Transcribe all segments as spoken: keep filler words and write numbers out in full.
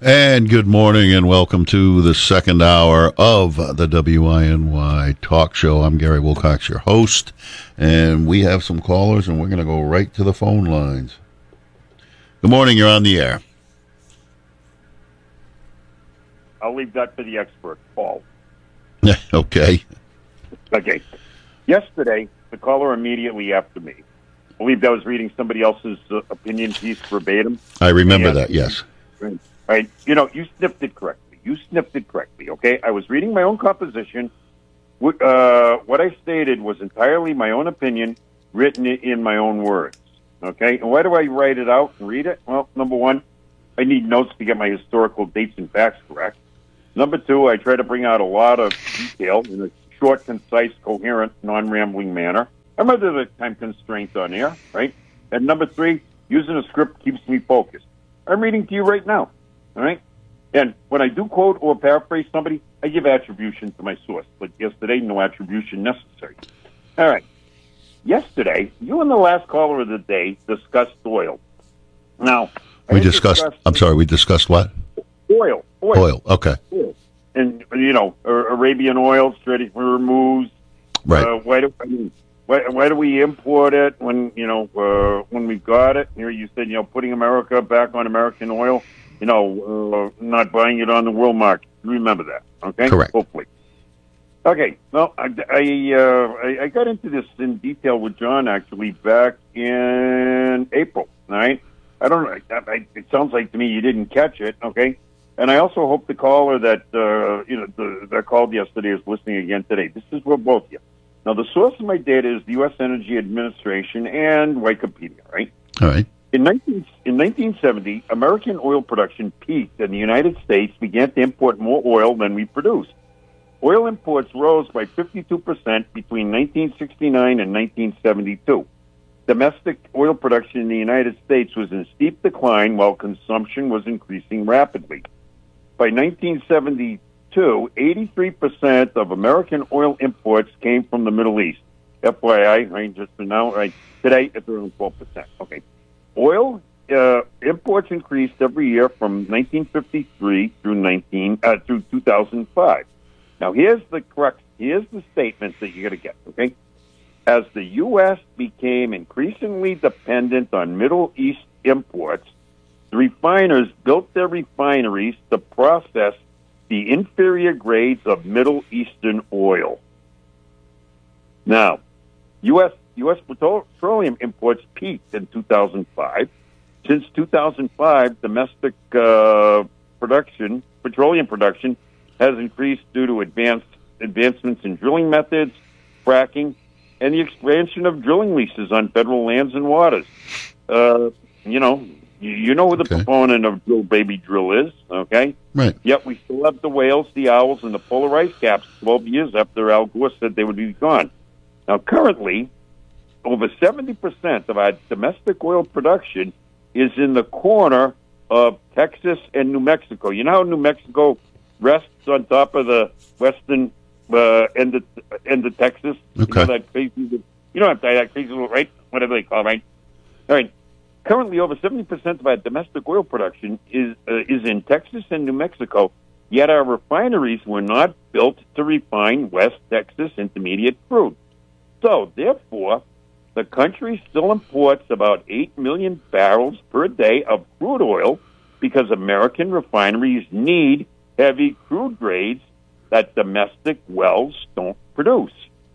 And good morning and welcome to the second hour of the W I N Y Talk Show. I'm Gary Wilcox, your host, and we have some callers and we're going to go right to the phone lines. Good morning, you're on the air. I'll leave that for the expert, Paul. Okay. Okay. Yesterday, the caller immediately after me, I believe I was reading somebody else's uh, opinion piece verbatim. I remember that, yes. Right. Right. You know, you sniffed it correctly. You sniffed it correctly, okay? I was reading my own composition. Uh, what I stated was entirely my own opinion, written in my own words, okay? And why do I write it out and read it? Well, number one, I need notes to get my historical dates and facts correct. Number two, I try to bring out a lot of detail in a short, concise, coherent, non-rambling manner. I'm under the time constraints on air, right? And number three, using a script keeps me focused. I'm reading to you right now. All right? And when I do quote or paraphrase somebody, I give attribution to my source. But yesterday, no attribution necessary. All right. Yesterday, you and the last caller of the day discussed oil. Now, we discussed, discussed, I'm sorry, we discussed what? Oil. Oil. Oil, okay. Oil. And, you know, Arabian oil, ready for removes. Right. Uh, why do I mean, why, why do we import it when, you know, uh, when we got it? Here you said, you know, putting America back on American oil. You know, uh, not buying it on the world market. Remember that, okay? Correct. Hopefully. Okay. Well, I I, uh, I I got into this in detail with John actually back in April. All right. I don't know. I, I, it sounds like to me you didn't catch it. Okay. And I also hope the caller that uh, you know the, that called yesterday is listening again today. This is for both of you. Now, the source of my data is the U S Energy Administration and Wikipedia. Right. All right. In, nineteen, in nineteen seventy, American oil production peaked, and the United States began to import more oil than we produced. Oil imports rose by fifty-two percent between nineteen sixty-nine and nineteen seventy-two. Domestic oil production in the United States was in steep decline, while consumption was increasing rapidly. By nineteen seventy-two, eighty-three percent of American oil imports came from the Middle East. F Y I, right, just for now, right, today it's around twelve percent. Okay. Oil uh, imports increased every year from nineteen fifty-three through nineteen uh, through two thousand five. Now, here's the correct. Here's the statement that you're going to get. Okay, as the U S became increasingly dependent on Middle East imports, the refiners built their refineries to process the inferior grades of Middle Eastern oil. Now, U S U S petroleum imports peaked in two thousand five. Since two thousand five, domestic uh, production, petroleum production, has increased due to advanced advancements in drilling methods, fracking, and the expansion of drilling leases on federal lands and waters. Uh, you know, you, you know who the okay. proponent of Drill Baby Drill is, okay? Right. Yet we still have the whales, the owls, and the polar ice caps twelve years after Al Gore said they would be gone. Now, currently, over seventy percent of our domestic oil production is in the corner of Texas and New Mexico. You know how New Mexico rests on top of the western uh, end, of, end of Texas? Okay. You know that crazy, you know that crazy little, right? Whatever they call it, right? All right. Currently, over seventy percent of our domestic oil production is uh, is in Texas and New Mexico, yet our refineries were not built to refine West Texas Intermediate crude. So, therefore, the country still imports about eight million barrels per day of crude oil because American refineries need heavy crude grades that domestic wells don't produce.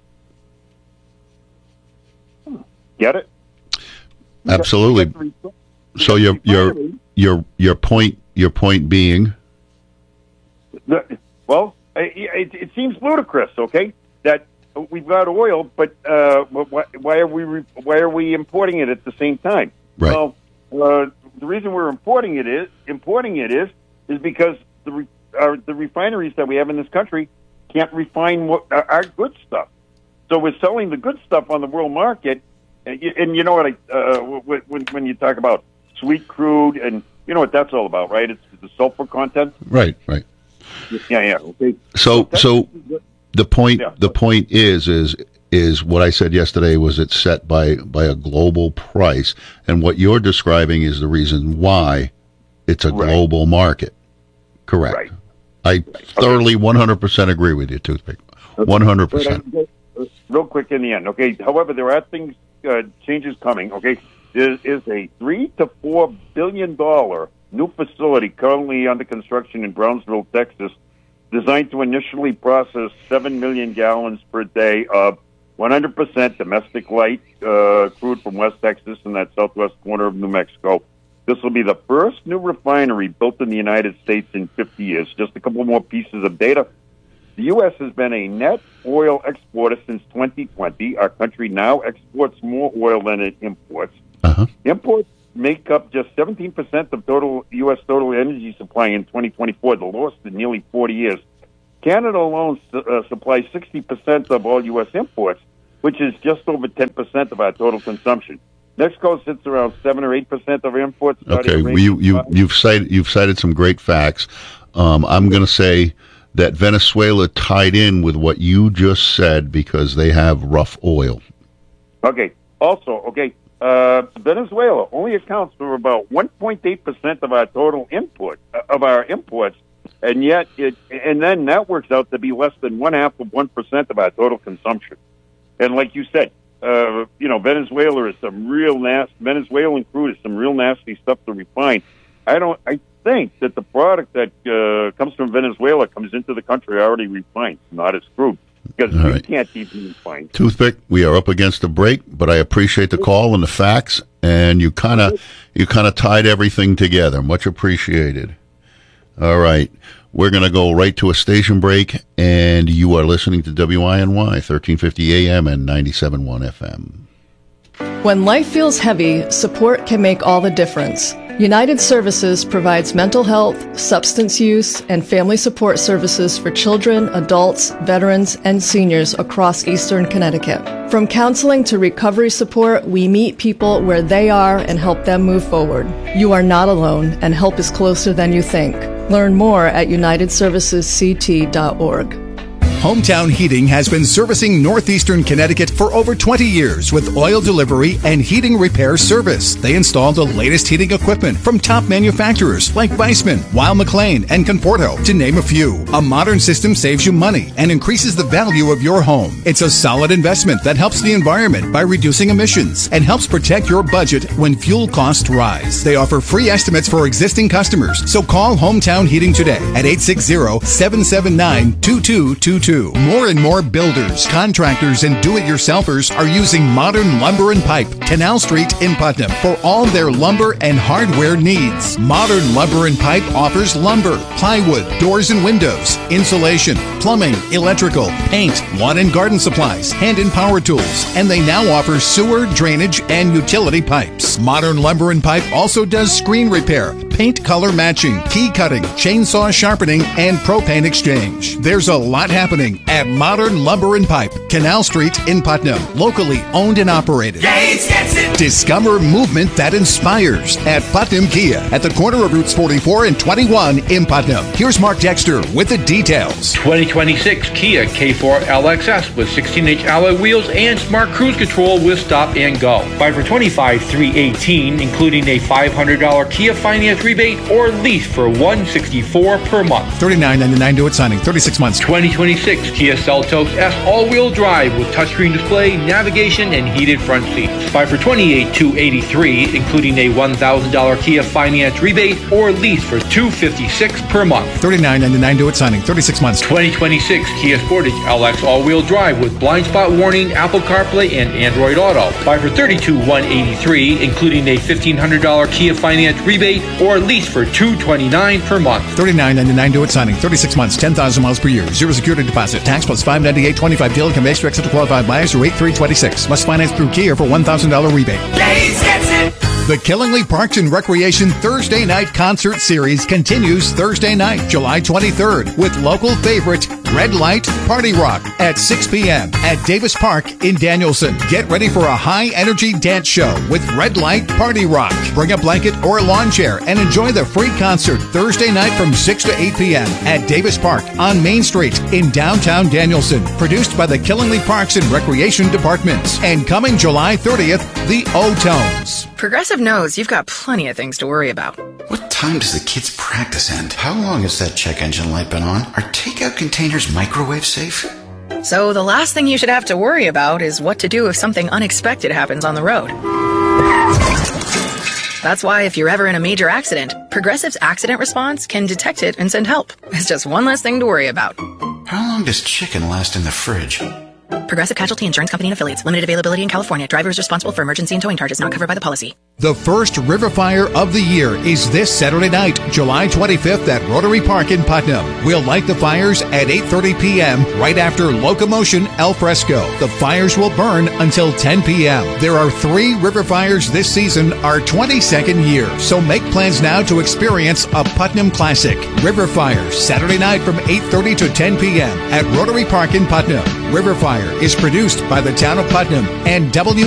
Get it? Absolutely. So your your your your point your point being, well, it, it seems ludicrous, okay, that we've got oil, but uh, why, why are we why are we importing it at the same time? Right. Well, uh, the reason we're importing it is importing it is is because the re, uh, the refineries that we have in this country can't refine what, uh, our good stuff. So we're selling the good stuff on the world market, and you, and you know what? I, uh, when when you talk about sweet crude, and you know what that's all about, right? It's the sulfur content. Right. Right. Yeah. Yeah. Okay. So so. The point, yeah. the point is, is, is what I said yesterday was it's set by, by a global price. And what you're describing is the reason why it's a right. global market. Correct. Right. I thoroughly one hundred percent agree with you, Toothpick. one hundred percent. But, uh, real quick in the end, okay? However, there are things, uh, changes coming, okay? There is a three to four billion dollar new facility currently under construction in Brownsville, Texas, designed to initially process seven million gallons per day of one hundred percent domestic light uh, crude from West Texas and that southwest corner of New Mexico. This will be the first new refinery built in the United States in fifty years. Just a couple more pieces of data. The U S has been a net oil exporter since twenty twenty. Our country now exports more oil than it imports. Uh-huh. Imports make up just seventeen percent of total U S total energy supply in twenty twenty-four, the lowest in nearly forty years. Canada alone uh, supplies sixty percent of all U S imports, which is just over ten percent of our total consumption. Mexico sits around seven or eight percent of our imports. Okay, well, you, you, you've cited you've cited some great facts. Um, I'm going to say that Venezuela tied in with what you just said because they have rough oil. Okay. Also, okay, uh, Venezuela only accounts for about one point eight percent of our total import uh, of our imports, and yet it and then that works out to be less than one half of one percent of our total consumption. And like you said. Uh, you know, Venezuela is some real nasty, Venezuelan crude is some real nasty stuff to refine. I don't, I think that the product that uh, comes from Venezuela comes into the country already refined, not as crude, because All we right. can't even refine. Toothpick, we are up against a break, but I appreciate the call and the facts, and you kind of you kind of tied everything together. Much appreciated. All right. We're going to go right to a station break, and you are listening to W I N Y, thirteen fifty A M and ninety-seven point one F M. When life feels heavy, support can make all the difference. United Services provides mental health, substance use, and family support services for children, adults, veterans, and seniors across Eastern Connecticut. From counseling to recovery support, we meet people where they are and help them move forward. You are not alone, and help is closer than you think. Learn more at united services c t dot org. Hometown Heating has been servicing northeastern Connecticut for over twenty years with oil delivery and heating repair service. They install the latest heating equipment from top manufacturers like Weissman, Weil McLean, and Conforto, to name a few. A modern system saves you money and increases the value of your home. It's a solid investment that helps the environment by reducing emissions and helps protect your budget when fuel costs rise. They offer free estimates for existing customers, so call Hometown Heating today at eight six zero, seven seven nine, two two two two. More and more builders, contractors, and do-it-yourselfers are using Modern Lumber and Pipe, Canal Street in Putnam, for all their lumber and hardware needs. Modern Lumber and Pipe offers lumber, plywood, doors and windows, insulation, plumbing, electrical, paint, lawn and garden supplies, hand and power tools, and they now offer sewer, drainage, and utility pipes. Modern Lumber and Pipe also does screen repair, paint color matching, key cutting, chainsaw sharpening, and propane exchange. There's a lot happening at Modern Lumber and Pipe, Canal Street in Putnam. Locally owned and operated. Gates gets it. Discover movement that inspires at Putnam Kia at the corner of Routes forty-four and twenty-one in Putnam. Here's Mark Dexter with the details. twenty twenty-six Kia K four L X S with sixteen inch alloy wheels and smart cruise control with stop and go. Buy for twenty-five thousand three hundred eighteen dollars, including a five hundred dollars Kia finance rebate or lease for one hundred sixty-four dollars per month. thirty-nine ninety-nine due at signing, thirty-six months. twenty twenty-six Kia Seltos S all-wheel drive with touchscreen display, navigation, and heated front seats. Buy for twenty-eight thousand two hundred eighty-three dollars, including a one thousand dollars Kia finance rebate or lease for two hundred fifty-six dollars per month. thirty-nine ninety-nine due at signing, thirty-six months. twenty twenty-six Kia Sportage L X all-wheel drive with blind spot warning, Apple CarPlay, and Android Auto. Buy for thirty-two thousand one hundred eighty-three dollars, including a fifteen hundred dollars Kia finance rebate or lease for two hundred twenty-nine dollars per month. thirty-nine ninety-nine due at signing, thirty-six months, ten thousand miles per year, zero security deposit, tax plus five ninety-eight twenty-five deal can be extra except to qualified buyers through eight three twenty-six. Must finance through Kia for one thousand dollars rebate. Gates gets it. The Killingley Parks and Recreation Thursday Night Concert Series continues Thursday night, July twenty-third, with local favorite Red Light Party Rock at six p.m. at Davis Park in Danielson. Get ready for a high-energy dance show with Red Light Party Rock. Bring a blanket or a lawn chair and enjoy the free concert Thursday night from six to eight p.m. at Davis Park on Main Street in downtown Danielson. Produced by the Killingley Parks and Recreation Department. And coming July thirtieth, the O-Tones. Progressive knows you've got plenty of things to worry about. What time does the kids' practice end? How long has that check engine light been on? Are takeout containers microwave safe? So the last thing you should have to worry about is what to do if something unexpected happens on the road. That's why if you're ever in a major accident, Progressive's accident response can detect it and send help. It's just one less thing to worry about. How long does chicken last in the fridge? Progressive Casualty Insurance Company and Affiliates. Limited availability in California. Driver is responsible for emergency and towing charges not covered by the policy. The first River Fire of the year is this Saturday night, July twenty-fifth at Rotary Park in Putnam. We'll light the fires at eight thirty p.m. right after Locomotion Al Fresco. The fires will burn until ten p.m. There are three River Fires this season, our twenty-second year. So make plans now to experience a Putnam classic. River Fire, Saturday night from eight thirty to ten p.m. at Rotary Park in Putnam. River Fire is produced by the town of Putnam and W